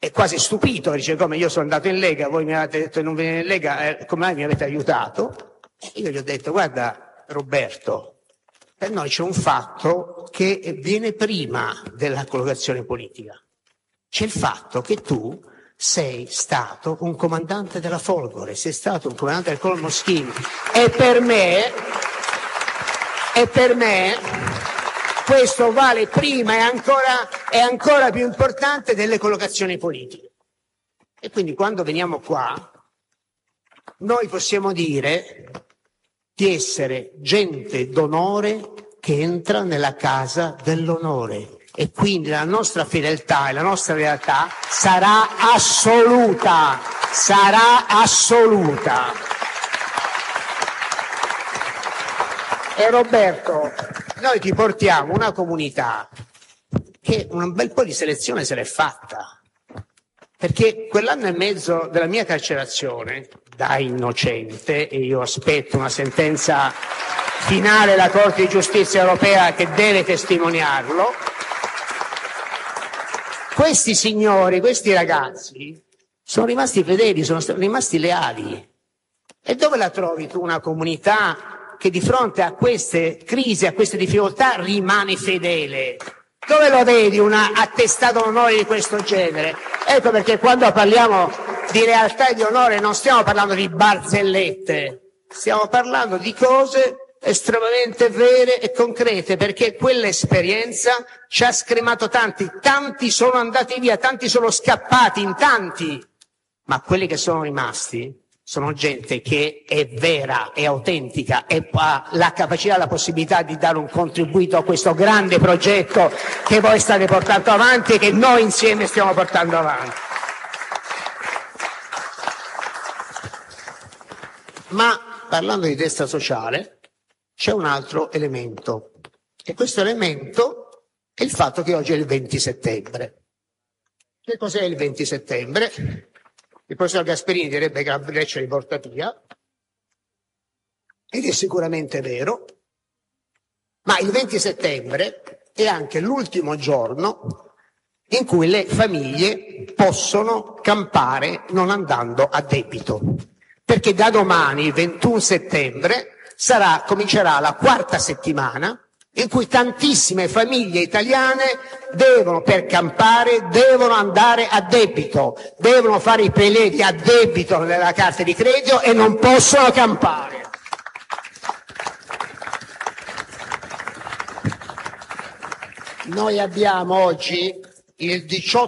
è quasi stupito, dice: come io sono andato in Lega, voi mi avete detto di non venire in Lega, come mai mi avete aiutato? E io gli ho detto: guarda Roberto, per noi c'è un fatto che viene prima della collocazione politica. C'è il fatto che tu sei stato un comandante della Folgore, sei stato un comandante del Collo Moschini, e per me questo vale prima è ancora più importante delle collocazioni politiche. E quindi quando veniamo qua noi possiamo dire di essere gente d'onore che entra nella casa dell'onore, e quindi la nostra fedeltà e la nostra lealtà sarà assoluta. E Roberto, noi ti portiamo una comunità che un bel po' di selezione se l'è fatta, perché quell'anno e mezzo della mia carcerazione da innocente, e io aspetto una sentenza finale della Corte di Giustizia europea che deve testimoniarlo, questi signori, questi ragazzi sono rimasti fedeli, sono rimasti leali. E dove la trovi tu una comunità che di fronte a queste crisi, a queste difficoltà rimane fedele? Dove lo vedi un attestato d'onore di questo genere? Ecco perché quando parliamo di lealtà e di onore non stiamo parlando di barzellette, stiamo parlando di cose estremamente vere e concrete, perché quell'esperienza ci ha scremato tanti sono andati via, tanti sono scappati, in tanti, ma quelli che sono rimasti sono gente che è vera, è autentica e ha la capacità, la possibilità di dare un contributo a questo grande progetto che voi state portando avanti e che noi insieme stiamo portando avanti. Ma parlando di destra sociale c'è un altro elemento, e questo elemento è il fatto che oggi è il 20 settembre. Che cos'è il 20 settembre? Il professor Gasperini direbbe che la Breccia li porta via, ed è sicuramente vero, ma il 20 settembre è anche l'ultimo giorno in cui le famiglie possono campare non andando a debito, perché da domani, il 21 settembre, comincerà la quarta settimana in cui tantissime famiglie italiane per campare, devono andare a debito, devono fare i prelievi a debito nella carta di credito e non possono campare. Noi abbiamo oggi il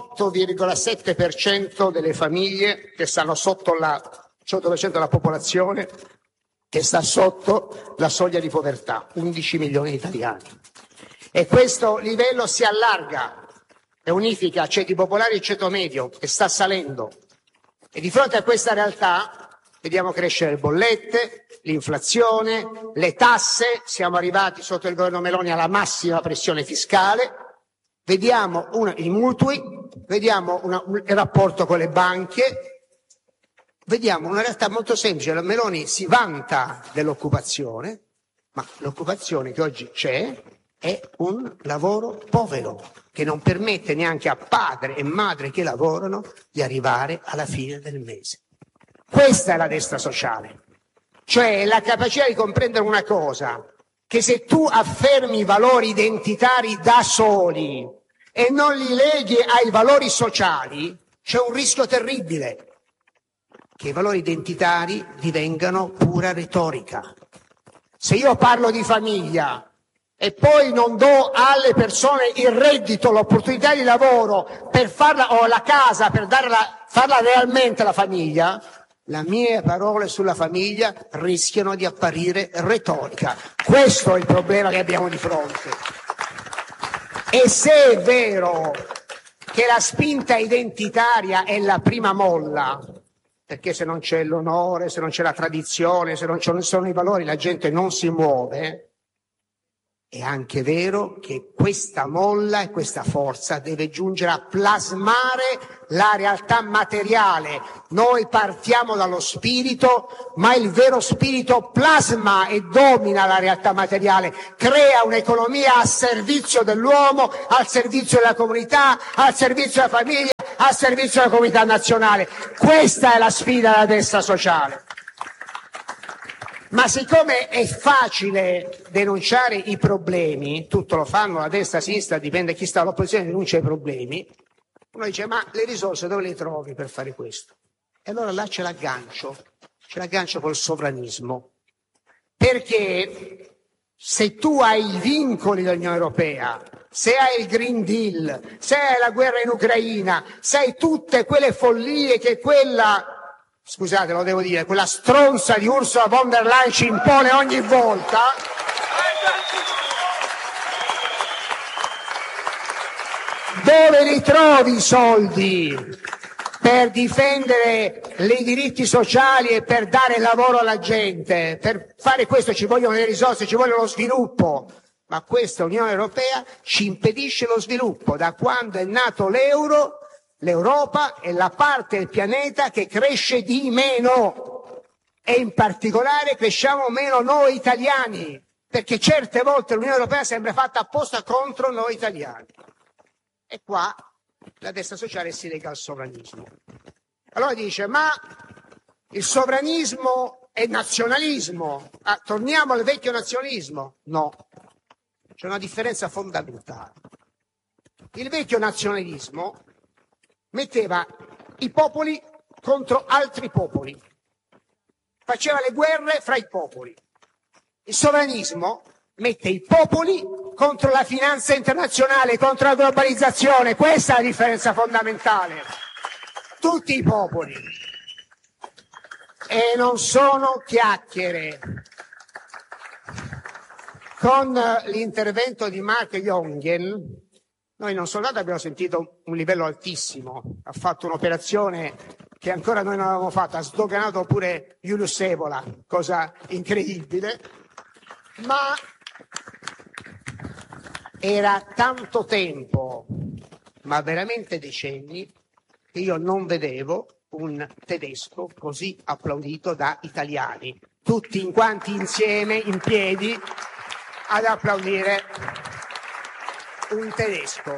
18,7% delle famiglie che stanno sotto 18% della popolazione che sta sotto la soglia di povertà, 11 milioni di italiani. E questo livello si allarga e unifica ceti popolari e ceto medio, che sta salendo. E di fronte a questa realtà vediamo crescere le bollette, l'inflazione, le tasse, siamo arrivati sotto il governo Meloni alla massima pressione fiscale, vediamo i mutui, vediamo il rapporto con le banche. Vediamo una realtà molto semplice: la Meloni si vanta dell'occupazione, ma l'occupazione che oggi c'è è un lavoro povero, che non permette neanche a padre e madre che lavorano di arrivare alla fine del mese. Questa è la destra sociale, cioè la capacità di comprendere una cosa, che se tu affermi i valori identitari da soli e non li leghi ai valori sociali, c'è un rischio terribile, che i valori identitari divengano pura retorica. Se io parlo di famiglia e poi non do alle persone il reddito, l'opportunità di lavoro per farla, o la casa per farla realmente la famiglia, le mie parole sulla famiglia rischiano di apparire retorica. Questo è il problema che abbiamo di fronte. E se è vero che la spinta identitaria è la prima molla, perché se non c'è l'onore, se non c'è la tradizione, se non ci sono i valori, la gente non si muove, È anche vero che questa molla e questa forza deve giungere a plasmare la realtà materiale. Noi partiamo dallo spirito, ma il vero spirito plasma e domina la realtà materiale, crea un'economia a servizio dell'uomo, al servizio della comunità, al servizio della famiglia, al servizio della comunità nazionale. Questa è la sfida della destra sociale. Ma siccome è facile denunciare i problemi, tutto lo fanno la destra, la sinistra, dipende chi sta all'opposizione, denuncia i problemi, uno dice ma le risorse dove le trovi per fare questo? E allora là c'è l'aggancio col sovranismo, perché se tu hai i vincoli dell'Unione Europea, se hai il Green Deal, se hai la guerra in Ucraina, se hai tutte quelle follie che scusate, lo devo dire, quella stronza di Ursula von der Leyen ci impone ogni volta, dove li trovi i soldi per difendere i diritti sociali e per dare lavoro alla gente? Per fare questo ci vogliono le risorse, ci vuole lo sviluppo, ma questa Unione Europea ci impedisce lo sviluppo. Da quando è nato l'euro, l'Europa è la parte del pianeta che cresce di meno, e in particolare cresciamo meno noi italiani, perché certe volte l'Unione Europea sembra fatta apposta contro noi italiani. E qua la destra sociale si lega al sovranismo. Allora dice, ma il sovranismo è nazionalismo, torniamo al vecchio nazionalismo? No, c'è una differenza fondamentale. Il vecchio nazionalismo metteva i popoli contro altri popoli, faceva le guerre fra i popoli. Il sovranismo mette i popoli contro la finanza internazionale, contro la globalizzazione. Questa è la differenza fondamentale. Tutti i popoli. E non sono chiacchiere. Con l'intervento di Mark Jongen, noi non soltanto abbiamo sentito un livello altissimo, ha fatto un'operazione che ancora noi non avevamo fatto, ha sdoganato pure Julius Evola, cosa incredibile, ma era tanto tempo, ma veramente decenni, che io non vedevo un tedesco così applaudito da italiani, tutti in quanti insieme, in piedi, ad applaudire un tedesco.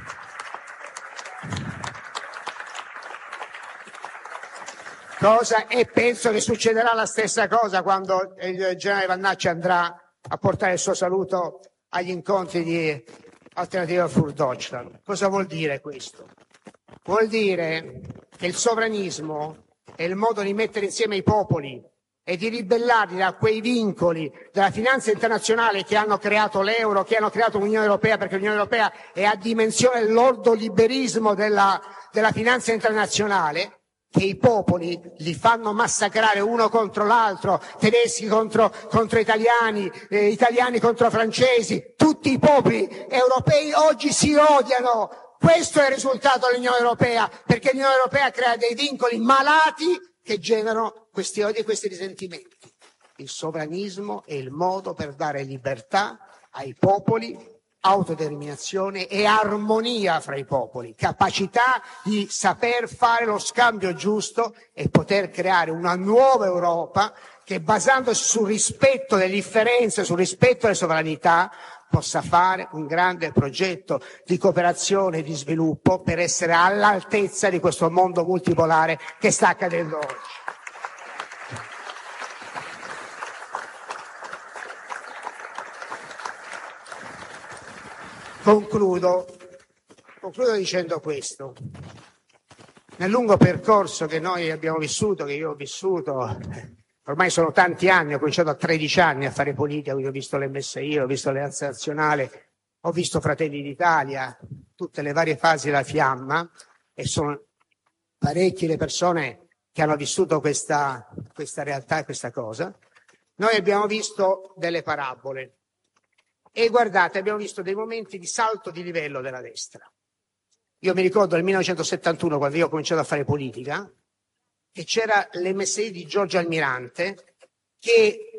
E penso che succederà la stessa cosa quando il generale Vannacci andrà a portare il suo saluto agli incontri di Alternativa für Deutschland. Cosa vuol dire questo? Vuol dire che il sovranismo è il modo di mettere insieme i popoli e di ribellarli da quei vincoli della finanza internazionale che hanno creato l'euro, che hanno creato l'Unione Europea, perché l'Unione Europea è a dimensione dell'ordoliberismo della finanza internazionale, che i popoli li fanno massacrare uno contro l'altro, tedeschi contro italiani, italiani contro francesi, tutti i popoli europei oggi si odiano. Questo è il risultato dell'Unione Europea, perché l'Unione Europea crea dei vincoli malati che generano questi odi e questi risentimenti. Il sovranismo è il modo per dare libertà ai popoli, autodeterminazione e armonia fra i popoli, capacità di saper fare lo scambio giusto e poter creare una nuova Europa che, basandosi sul rispetto delle differenze, sul rispetto delle sovranità, possa fare un grande progetto di cooperazione e di sviluppo per essere all'altezza di questo mondo multipolare che sta accadendo oggi. Concludo dicendo questo. Nel lungo percorso che noi abbiamo vissuto, che io ho vissuto, ormai sono tanti anni, ho cominciato a 13 anni a fare politica, quindi ho visto l'MSI, ho visto l'Alleanza Nazionale, ho visto Fratelli d'Italia, tutte le varie fasi della fiamma, e sono parecchie le persone che hanno vissuto questa realtà e questa cosa. Noi abbiamo visto delle parabole. E guardate, abbiamo visto dei momenti di salto di livello della destra. Io mi ricordo nel 1971, quando io ho cominciato a fare politica, che c'era l'MSI di Giorgio Almirante, che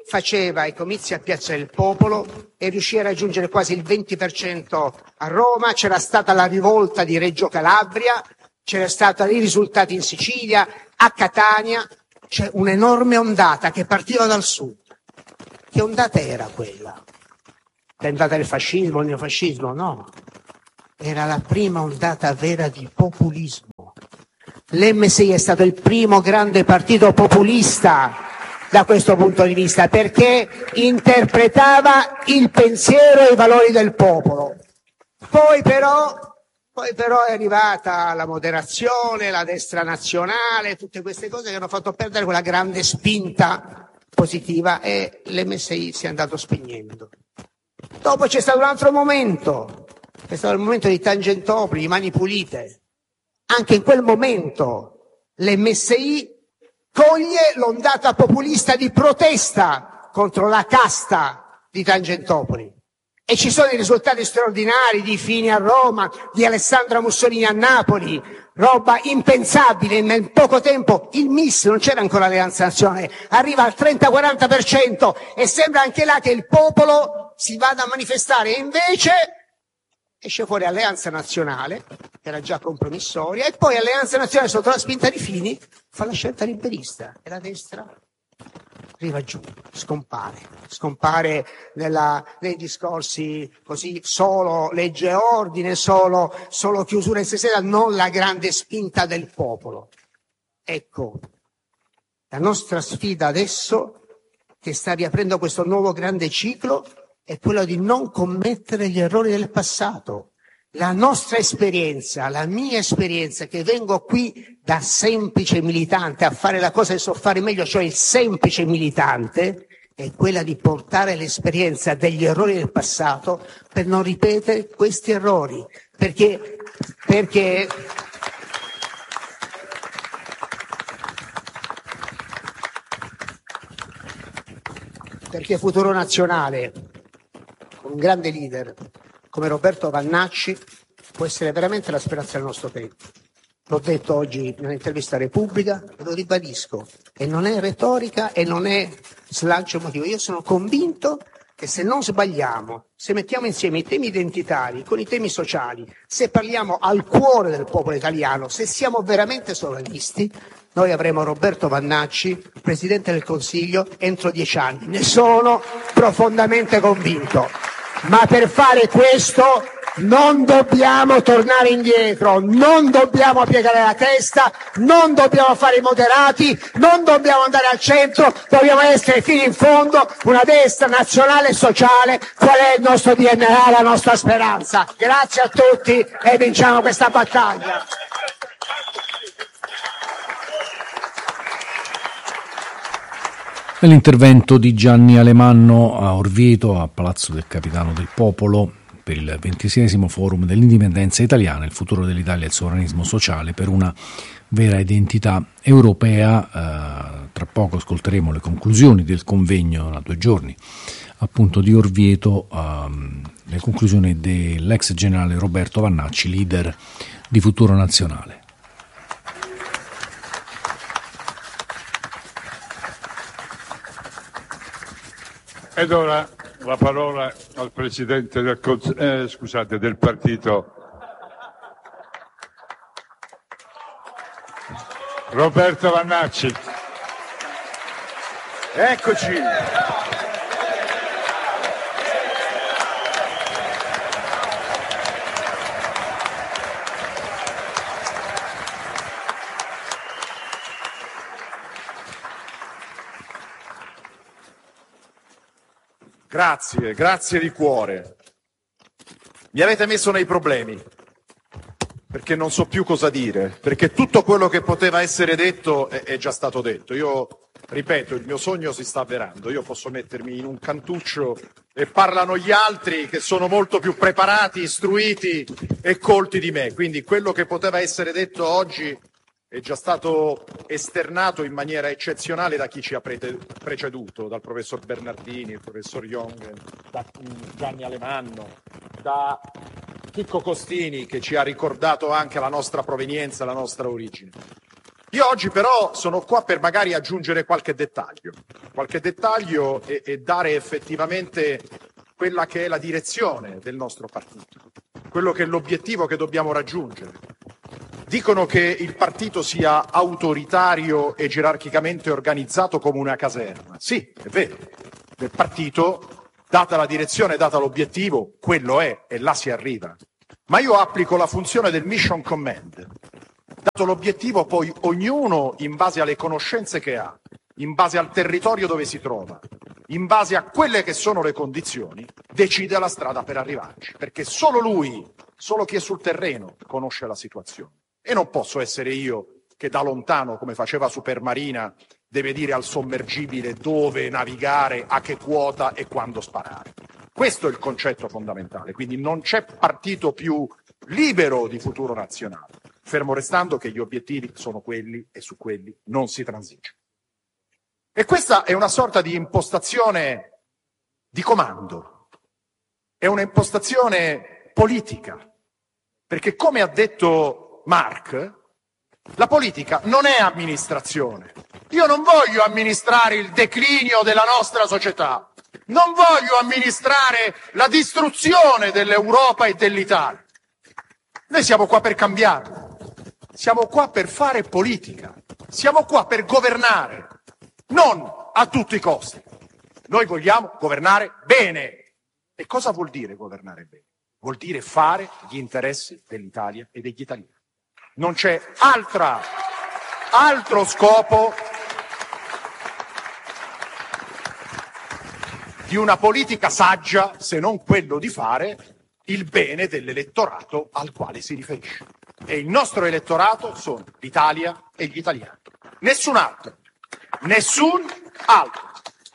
faceva i comizi a Piazza del Popolo e riuscì a raggiungere quasi il 20% a Roma, c'era stata la rivolta di Reggio Calabria, c'era stata i risultati in Sicilia, a Catania, c'è un'enorme ondata che partiva dal sud. Che ondata era quella? L'ondata del fascismo, il neofascismo? No. Era la prima ondata vera di populismo. L'MSI è stato il primo grande partito populista da questo punto di vista, perché interpretava il pensiero e i valori del popolo. Poi però è arrivata la moderazione, la destra nazionale, tutte queste cose che hanno fatto perdere quella grande spinta positiva e l'MSI si è andato spegnendo. Dopo c'è stato un altro momento, è stato il momento di Tangentopoli, di Mani Pulite. Anche in quel momento l'MSI coglie l'ondata populista di protesta contro la casta di Tangentopoli. E ci sono i risultati straordinari di Fini a Roma, di Alessandra Mussolini a Napoli, roba impensabile. In poco tempo il MIS, non c'era ancora l'Alleanza Nazionale, arriva al 30-40% e sembra anche là che il popolo si vada a manifestare. E invece esce fuori Alleanza Nazionale, che era già compromissoria, e poi Alleanza Nazionale sotto la spinta di Fini fa la scelta liberista e la destra arriva giù, scompare nei discorsi così, solo legge e ordine, solo chiusura in se stessa, non la grande spinta del popolo. Ecco, la nostra sfida adesso, che sta riaprendo questo nuovo grande ciclo, è quello di non commettere gli errori del passato. La nostra esperienza, la mia esperienza, che vengo qui da semplice militante a fare la cosa che so fare meglio, cioè il semplice militante, è quella di portare l'esperienza degli errori del passato per non ripetere questi errori. Perché Futuro Nazionale, un grande leader come Roberto Vannacci, può essere veramente la speranza del nostro tempo. L'ho detto oggi in un'intervista a Repubblica, lo ribadisco, e non è retorica e non è slancio emotivo. Io sono convinto che se non sbagliamo, se mettiamo insieme i temi identitari con i temi sociali, se parliamo al cuore del popolo italiano, se siamo veramente sovranisti, noi avremo Roberto Vannacci, Presidente del Consiglio, entro 10 anni. Ne sono profondamente convinto. Ma per fare questo non dobbiamo tornare indietro, non dobbiamo piegare la testa, non dobbiamo fare i moderati, non dobbiamo andare al centro, dobbiamo essere fino in fondo una destra nazionale e sociale. Qual è il nostro DNA, la nostra speranza? Grazie a tutti e vinciamo questa battaglia. L'intervento di Gianni Alemanno a Orvieto, a Palazzo del Capitano del Popolo, per il 26° Forum dell'Indipendenza Italiana, il futuro dell'Italia e il sovranismo sociale per una vera identità europea. Tra poco ascolteremo le conclusioni del convegno a 2 giorni, appunto, di Orvieto, le conclusioni dell'ex generale Roberto Vannacci, leader di Futuro Nazionale. Ed ora la parola al Presidente del partito, Roberto Vannacci. Eccoci. Grazie di cuore. Mi avete messo nei problemi, perché non so più cosa dire, perché tutto quello che poteva essere detto è già stato detto. Io ripeto, il mio sogno si sta avverando, io posso mettermi in un cantuccio e parlano gli altri che sono molto più preparati, istruiti e colti di me, quindi quello che poteva essere detto oggi è già stato esternato in maniera eccezionale da chi ci ha preceduto, dal professor Bernardini, il professor Young, da Gianni Alemanno, da Chicco Costini, che ci ha ricordato anche la nostra provenienza, la nostra origine. Io oggi però sono qua per magari aggiungere qualche dettaglio e dare effettivamente quella che è la direzione del nostro partito, quello che è l'obiettivo che dobbiamo raggiungere. Dicono che il partito sia autoritario e gerarchicamente organizzato come una caserma. Sì, è vero. Il partito, data la direzione, data l'obiettivo, quello è e là si arriva. Ma io applico la funzione del mission command. Dato l'obiettivo, poi ognuno, in base alle conoscenze che ha, in base al territorio dove si trova, in base a quelle che sono le condizioni, decide la strada per arrivarci. Perché solo lui, solo chi è sul terreno, conosce la situazione. E non posso essere io che da lontano, come faceva Supermarina, deve dire al sommergibile dove navigare, a che quota e quando sparare. Questo è il concetto fondamentale. Quindi non c'è partito più libero di Futuro Nazionale, fermo restando che gli obiettivi sono quelli e su quelli non si transige. E questa è una sorta di impostazione di comando, è una impostazione politica, perché come ha detto Marx, la politica non è amministrazione. Io non voglio amministrare il declinio della nostra società, non voglio amministrare la distruzione dell'Europa e dell'Italia. Noi siamo qua per cambiarlo, siamo qua per fare politica, siamo qua per governare, non a tutti i costi. Noi vogliamo governare bene. E cosa vuol dire governare bene? Vuol dire fare gli interessi dell'Italia e degli italiani. Non c'è altro scopo di una politica saggia se non quello di fare il bene dell'elettorato al quale si riferisce. E il nostro elettorato sono l'Italia e gli italiani. Nessun altro. Nessun altro.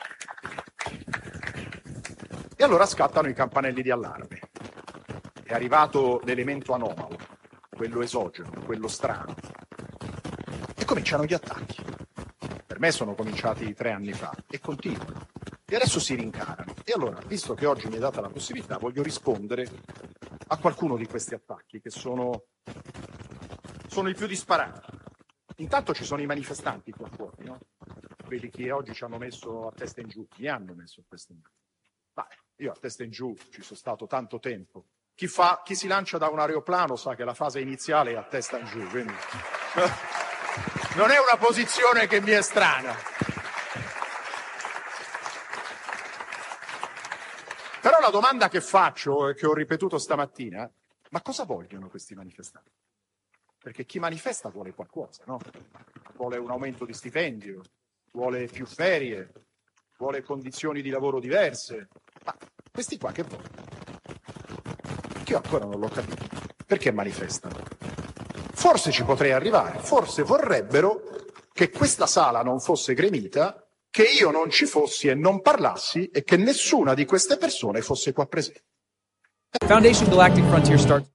E allora scattano i campanelli di allarme. È arrivato l'elemento anomalo, quello esogeno, quello strano. E cominciano gli attacchi. Per me sono cominciati 3 anni fa e continuano. E adesso si rincarano. E allora, visto che oggi mi è data la possibilità, voglio rispondere a qualcuno di questi attacchi che sono i più disparati. Intanto ci sono i manifestanti qua fuori, no? Quelli che oggi ci hanno messo a testa in giù, mi hanno messo a testa in giù. Ma io a testa in giù ci sono stato tanto tempo. Chi si lancia da un aeroplano sa che la fase iniziale è a testa in giù, quindi non è una posizione che mi è strana. Però la domanda che faccio e che ho ripetuto stamattina, ma cosa vogliono questi manifestanti? Perché chi manifesta vuole qualcosa, no? Vuole un aumento di stipendio, vuole più ferie, vuole condizioni di lavoro diverse. Ma questi qua che vogliono? Che io ancora non l'ho capito. Perché manifestano? Forse ci potrei arrivare, forse vorrebbero che questa sala non fosse gremita, che io non ci fossi e non parlassi e che nessuna di queste persone fosse qua presente. Foundation Galactic Frontier starts.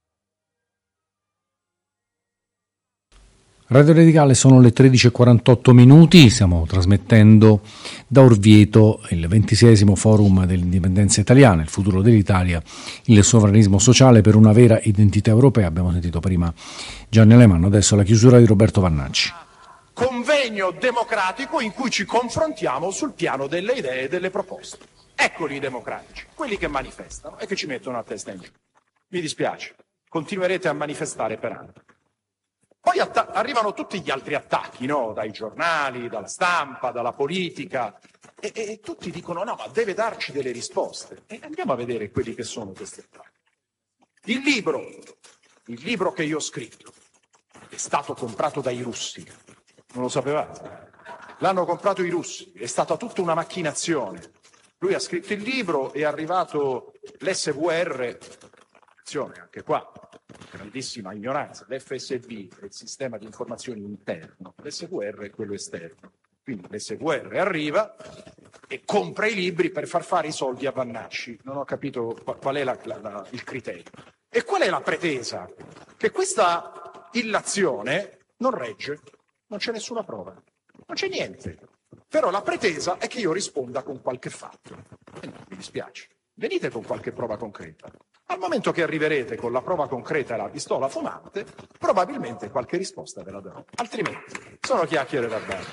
Radio Radicale, sono le 13:48 minuti, stiamo trasmettendo da Orvieto il 26esimo forum dell'indipendenza italiana, il futuro dell'Italia, il sovranismo sociale per una vera identità europea. Abbiamo sentito prima Gianni Alemanno, adesso la chiusura di Roberto Vannacci. Convegno democratico in cui ci confrontiamo sul piano delle idee e delle proposte. Eccoli i democratici, quelli che manifestano e che ci mettono a testa in giù. Mi dispiace, continuerete a manifestare per anni. Poi arrivano tutti gli altri attacchi, no? Dai giornali, dalla stampa, dalla politica, e tutti dicono no, ma deve darci delle risposte. E andiamo a vedere quelli che sono questi attacchi. Il libro che io ho scritto è stato comprato dai russi, non lo sapevate? L'hanno comprato i russi, è stata tutta una macchinazione. Lui ha scritto il libro, è arrivato l'SVR, attenzione anche qua, grandissima ignoranza, l'FSB è il sistema di informazioni interno, l'SVR è quello esterno. Quindi l'SVR arriva e compra i libri per far fare i soldi a Vannacci. Non ho capito qual è il criterio. E qual è la pretesa? Che questa illazione non regge, non c'è nessuna prova, non c'è niente. Però la pretesa è che io risponda con qualche fatto. E no, mi dispiace. Venite con qualche prova concreta. Al momento che arriverete con la prova concreta e la pistola fumante, probabilmente qualche risposta ve la darò. Altrimenti sono chiacchiere da bar.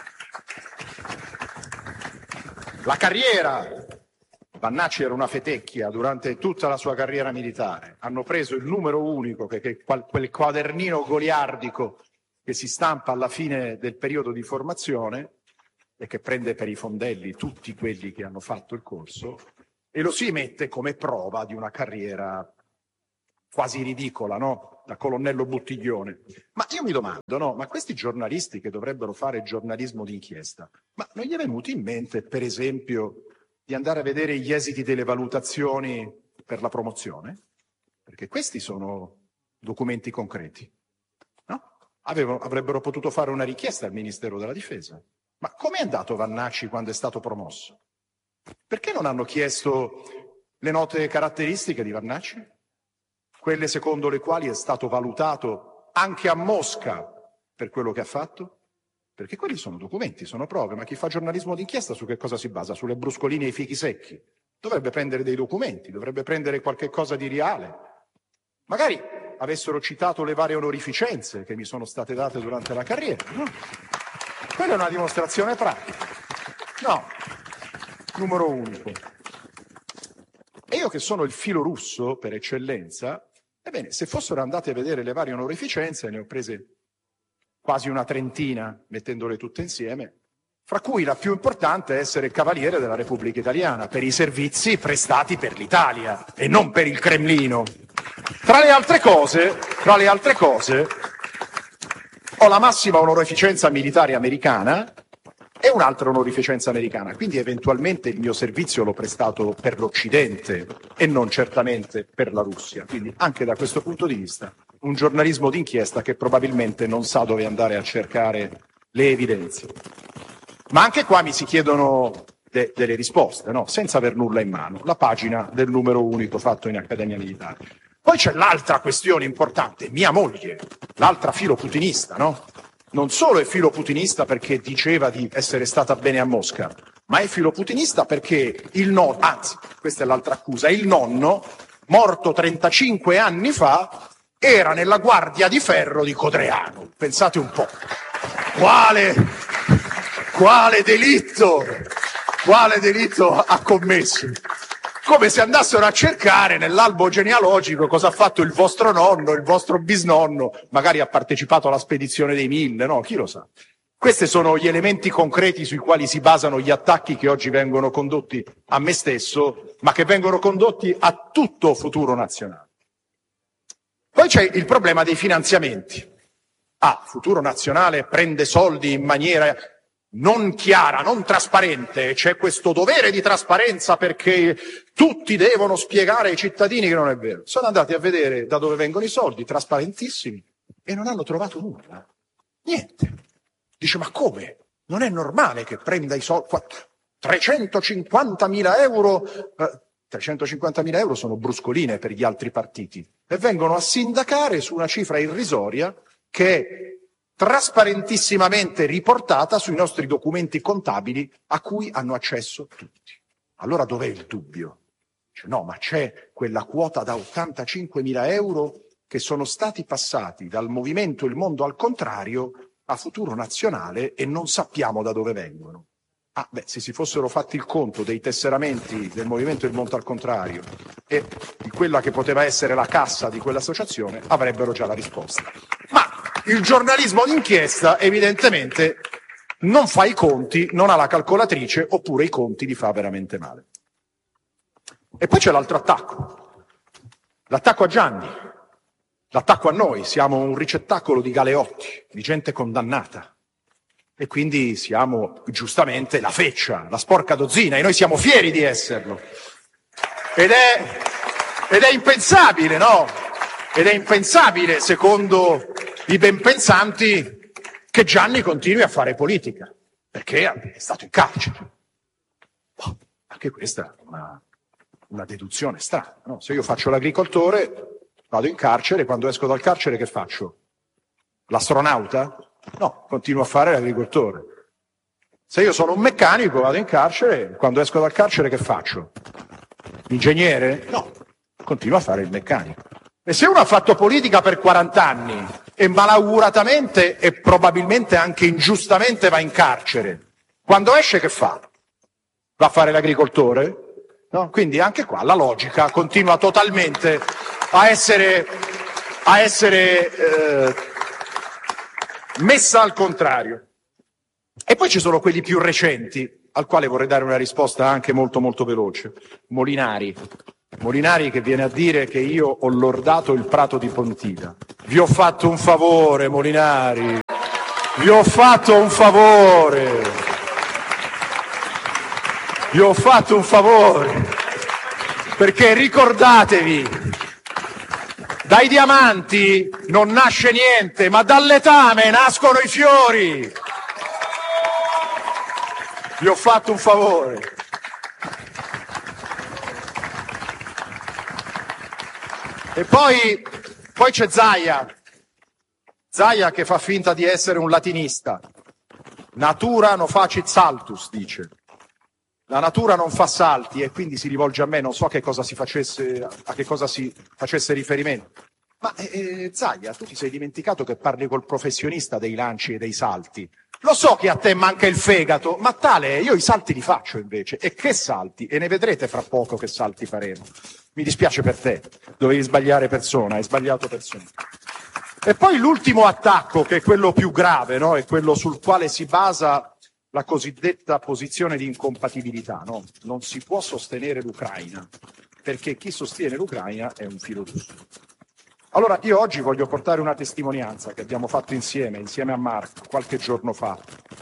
La carriera. Vannacci era una fetecchia durante tutta la sua carriera militare. Hanno preso il numero unico, quel quadernino goliardico che si stampa alla fine del periodo di formazione e che prende per i fondelli tutti quelli che hanno fatto il corso, e lo si mette come prova di una carriera quasi ridicola, no? Da colonnello Buttiglione. Ma io mi domando, no? Ma questi giornalisti che dovrebbero fare giornalismo d'inchiesta, ma non gli è venuto in mente, per esempio, di andare a vedere gli esiti delle valutazioni per la promozione? Perché questi sono documenti concreti, no? Avrebbero potuto fare una richiesta al Ministero della Difesa. Ma com'è andato Vannacci quando è stato promosso? Perché non hanno chiesto le note caratteristiche di Vannacci? Quelle secondo le quali è stato valutato anche a Mosca per quello che ha fatto? Perché quelli sono documenti, sono prove, ma chi fa giornalismo d'inchiesta su che cosa si basa? Sulle bruscoline e i fichi secchi. Dovrebbe prendere dei documenti, dovrebbe prendere qualche cosa di reale. Magari avessero citato le varie onorificenze che mi sono state date durante la carriera. No. Quella è una dimostrazione pratica. No. Numero unico. E io che sono il filo russo per eccellenza, ebbene, se fossero andati a vedere le varie onorificenze, ne ho prese quasi una trentina, mettendole tutte insieme, fra cui la più importante è essere Cavaliere della Repubblica Italiana, per i servizi prestati per l'Italia e non per il Cremlino. Tra le altre cose, ho la massima onorificenza militare americana e un'altra onorificenza americana, quindi eventualmente il mio servizio l'ho prestato per l'Occidente e non certamente per la Russia. Quindi anche da questo punto di vista un giornalismo d'inchiesta che probabilmente non sa dove andare a cercare le evidenze. Ma anche qua mi si chiedono delle risposte, no? Senza aver nulla in mano. La pagina del numero unico fatto in Accademia Militare. Poi c'è l'altra questione importante, mia moglie, l'altra filoputinista, no? Non solo è filoputinista perché diceva di essere stata bene a Mosca, ma è filoputinista perché il nonno, anzi, questa è l'altra accusa, il nonno, morto 35 anni fa, era nella Guardia di Ferro di Codreano. Pensate un po'. Quale delitto ha commesso? Come se andassero a cercare nell'albo genealogico cosa ha fatto il vostro nonno, il vostro bisnonno, magari ha partecipato alla spedizione dei 1000, no? Chi lo sa? Questi sono gli elementi concreti sui quali si basano gli attacchi che oggi vengono condotti a me stesso, ma che vengono condotti a tutto Futuro Nazionale. Poi c'è il problema dei finanziamenti. Futuro Nazionale prende soldi in maniera non chiara, non trasparente, c'è questo dovere di trasparenza perché tutti devono spiegare ai cittadini che non è vero. Sono andati a vedere da dove vengono i soldi, trasparentissimi, e non hanno trovato nulla. Niente. Dice, ma come? Non è normale che prenda i soldi. 350.000 euro, 350.000 euro sono bruscoline per gli altri partiti, e vengono a sindacare su una cifra irrisoria che è trasparentissimamente riportata sui nostri documenti contabili a cui hanno accesso tutti. Allora dov'è il dubbio? No, ma c'è quella quota da 85.000 euro che sono stati passati dal movimento Il Mondo al Contrario a Futuro Nazionale e non sappiamo da dove vengono. Se si fossero fatti il conto dei tesseramenti del movimento Il Mondo al Contrario e di quella che poteva essere la cassa di quell'associazione, avrebbero già la risposta. Ma il giornalismo d'inchiesta evidentemente non fa i conti, non ha la calcolatrice, oppure i conti li fa veramente male. E poi c'è l'altro attacco, l'attacco a Gianni, l'attacco a noi. Siamo un ricettacolo di galeotti, di gente condannata, e quindi siamo giustamente la feccia, la sporca dozzina, e noi siamo fieri di esserlo. Ed è impensabile, no? Ed è impensabile, secondo i benpensanti, che Gianni continui a fare politica, perché è stato in carcere. Anche questa è una deduzione strana, no? Se io faccio l'agricoltore, vado in carcere, quando esco dal carcere che faccio? L'astronauta? No, continuo a fare l'agricoltore. Se io sono un meccanico, vado in carcere, quando esco dal carcere che faccio? L'ingegnere? No, continua a fare il meccanico. E se uno ha fatto politica per 40 anni e malauguratamente e probabilmente anche ingiustamente va in carcere, quando esce che fa? Va a fare l'agricoltore? No? Quindi anche qua la logica continua totalmente a essere messa al contrario. E poi ci sono quelli più recenti, al quale vorrei dare una risposta anche molto molto veloce. Molinari che viene a dire che io ho lordato il prato di Pontida. Vi ho fatto un favore, Molinari. Vi ho fatto un favore. Vi ho fatto un favore. Perché ricordatevi, dai diamanti non nasce niente, ma dal letame nascono i fiori. Vi ho fatto un favore. E poi c'è Zaia che fa finta di essere un latinista. Natura no facit saltus, dice. La natura non fa salti, e quindi si rivolge a me, non so a che cosa si facesse riferimento. Ma Zaia, tu ti sei dimenticato che parli col professionista dei lanci e dei salti. Lo so che a te manca il fegato, ma tale, io i salti li faccio invece. E che salti? E ne vedrete fra poco che salti faremo. Mi dispiace per te, dovevi sbagliare persona, hai sbagliato persona. E poi l'ultimo attacco, che è quello più grave, no? È quello sul quale si basa la cosiddetta posizione di incompatibilità, no? Non si può sostenere l'Ucraina, perché chi sostiene l'Ucraina è un filorusso. Allora io oggi voglio portare una testimonianza che abbiamo fatto insieme a Marco qualche giorno fa,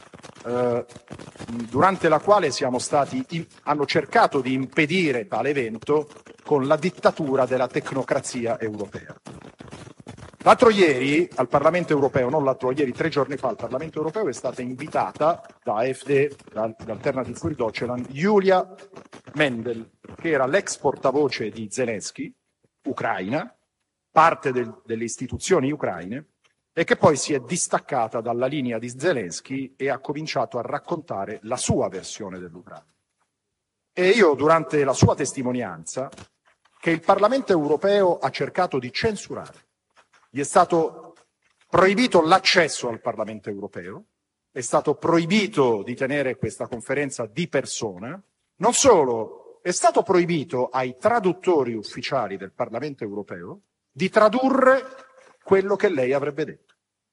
durante la quale hanno cercato di impedire tale evento con la dittatura della tecnocrazia europea. L'altro ieri al Parlamento europeo, non l'altro ieri, 3 giorni fa, al Parlamento europeo è stata invitata da AfD, dall'Alternative für Deutschland, Julia Mendel, che era l'ex portavoce di Zelensky, ucraina, parte delle istituzioni ucraine, e che poi si è distaccata dalla linea di Zelensky e ha cominciato a raccontare la sua versione dell'Ucraina. E io, durante la sua testimonianza, che il Parlamento europeo ha cercato di censurare, gli è stato proibito l'accesso al Parlamento europeo, è stato proibito di tenere questa conferenza di persona, non solo, è stato proibito ai traduttori ufficiali del Parlamento europeo di tradurre quello che lei avrebbe detto.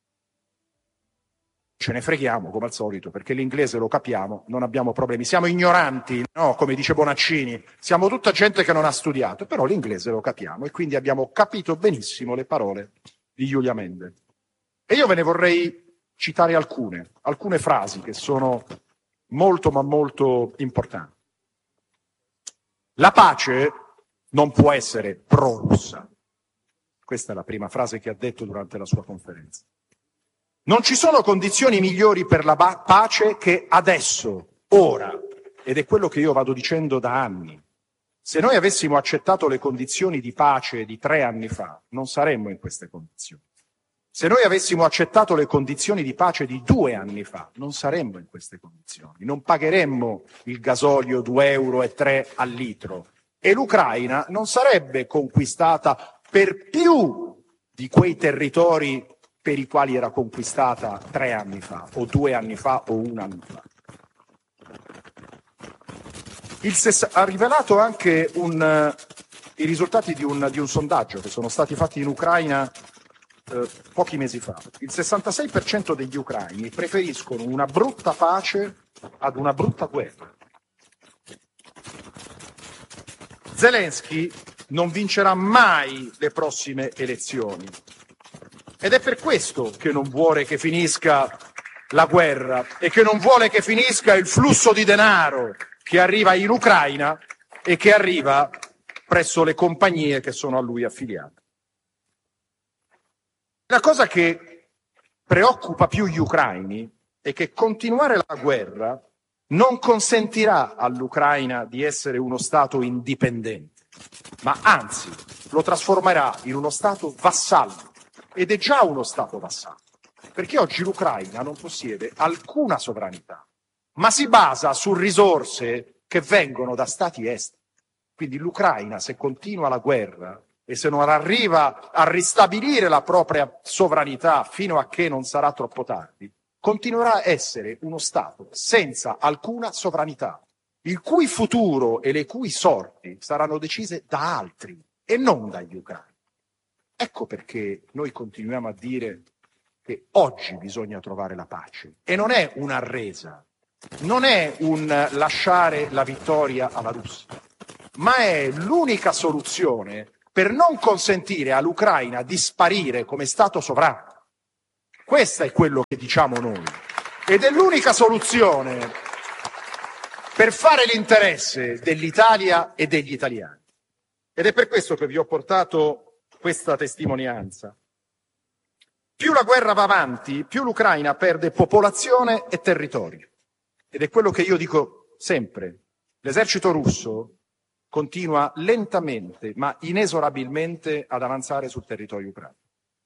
Ce ne freghiamo, come al solito, perché l'inglese lo capiamo, non abbiamo problemi. Siamo ignoranti, no? Come dice Bonaccini, siamo tutta gente che non ha studiato, però l'inglese lo capiamo e quindi abbiamo capito benissimo le parole di Julia Mendel. E io ve ne vorrei citare alcune frasi che sono molto ma molto importanti. La pace non può essere pro-russa. Questa è la prima frase che ha detto durante la sua conferenza. Non ci sono condizioni migliori per la pace che adesso, ora, ed è quello che io vado dicendo da anni. Se noi avessimo accettato le condizioni di pace di 3 anni fa, non saremmo in queste condizioni. Se noi avessimo accettato le condizioni di pace di 2 anni fa, non saremmo in queste condizioni. Non pagheremmo il gasolio 2,3 euro al litro e l'Ucraina non sarebbe conquistata per più di quei territori per i quali era conquistata 3 anni fa, o 2 anni fa, o 1 anno fa. Ha rivelato anche i risultati di un sondaggio che sono stati fatti in Ucraina pochi mesi fa. Il 66% degli ucraini preferiscono una brutta pace ad una brutta guerra. Zelensky non vincerà mai le prossime elezioni ed è per questo che non vuole che finisca la guerra e che non vuole che finisca il flusso di denaro che arriva in Ucraina e che arriva presso le compagnie che sono a lui affiliate. La cosa che preoccupa più gli ucraini è che continuare la guerra non consentirà all'Ucraina di essere uno Stato indipendente, ma anzi lo trasformerà in uno Stato vassallo, ed è già uno Stato vassallo, perché oggi l'Ucraina non possiede alcuna sovranità, ma si basa su risorse che vengono da Stati esteri. Quindi l'Ucraina, se continua la guerra e se non arriva a ristabilire la propria sovranità fino a che non sarà troppo tardi, continuerà a essere uno Stato senza alcuna sovranità, il cui futuro e le cui sorti saranno decise da altri e non dagli ucraini. Ecco perché noi continuiamo a dire che oggi bisogna trovare la pace e non è una resa, non è un lasciare la vittoria alla Russia, ma è l'unica soluzione per non consentire all'Ucraina di sparire come Stato sovrano. Questo è quello che diciamo noi ed è l'unica soluzione per fare l'interesse dell'Italia e degli italiani. Ed è per questo che vi ho portato questa testimonianza. Più la guerra va avanti, più l'Ucraina perde popolazione e territorio. Ed è quello che io dico sempre. L'esercito russo continua lentamente, ma inesorabilmente ad avanzare sul territorio ucraino.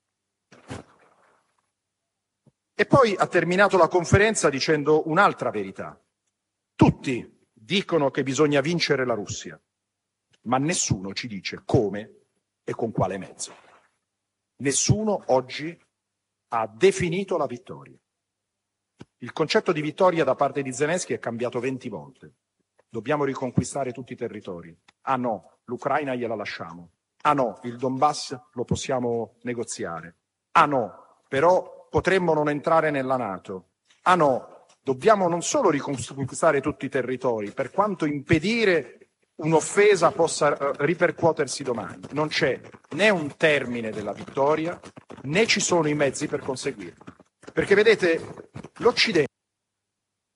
E poi ha terminato la conferenza dicendo un'altra verità. Tutti dicono che bisogna vincere la Russia, ma nessuno ci dice come e con quale mezzo. Nessuno oggi ha definito la vittoria. Il concetto di vittoria da parte di Zelensky è cambiato 20 volte. Dobbiamo riconquistare tutti i territori. Ah no, l'Ucraina gliela lasciamo. Ah no, il Donbass lo possiamo negoziare. Ah no, però potremmo non entrare nella NATO. Ah no, dobbiamo non solo riconquistare tutti i territori, per quanto impedire un'offesa possa ripercuotersi domani. Non c'è né un termine della vittoria, né ci sono i mezzi per conseguirlo. Perché vedete, l'Occidente